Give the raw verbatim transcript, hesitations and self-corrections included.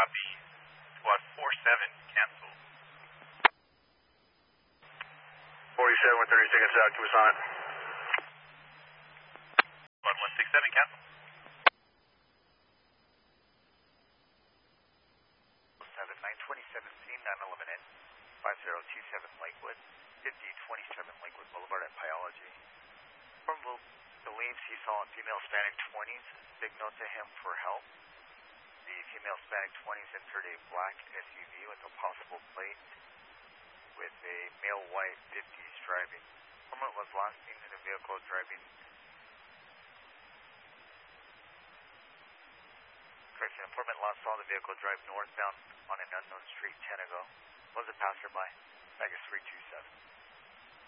copy. Squad four seven, cancel. forty-seven with thirty seconds out, to us on it. Squad one six seven, cancel. seven nine twenty-seven C, nine eleven N, five zero two seven Lakewood, fifty twenty-seven Lakewood Boulevard at Pyology. From Will believes he saw a female Hispanic twenties, signal to him for help. The female Hispanic twenties entered a black S U V with a possible plate with a male white fifties driving. Informant was last seen in the vehicle driving. Correction, informant last saw the vehicle drive northbound on an unknown street ten ago. Was a passerby. Vegas three two seven.